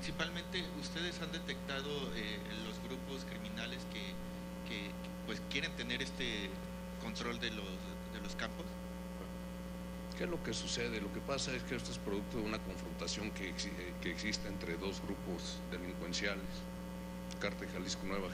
principalmente ustedes han detectado los grupos criminales que pues quieren tener este control de los campos. ¿Qué es lo que sucede? Lo que pasa es que esto es producto de una confrontación que existe entre dos grupos delincuenciales, Cártel Jalisco Nueva